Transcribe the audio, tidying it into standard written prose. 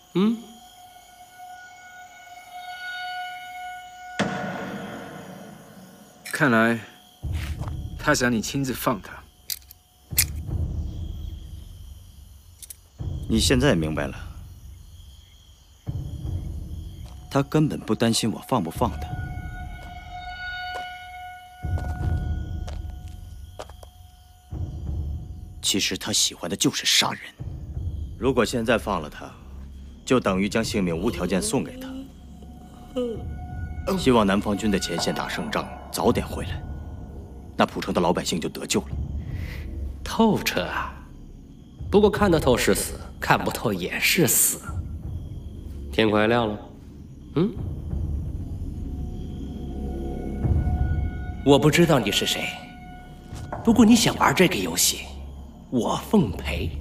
嗯， 看来他想你亲自放他。 你现在明白了，他根本不担心我放不放他。其实他喜欢的就是杀人。如果现在放了他，就等于将性命无条件送给他。希望南方军在前线打胜仗早点回来，那蒲城的老百姓就得救了。 透彻啊！不过看得透是死，看不透也是死。天快亮了，嗯？我不知道你是谁，不过你想玩这个游戏，我奉陪。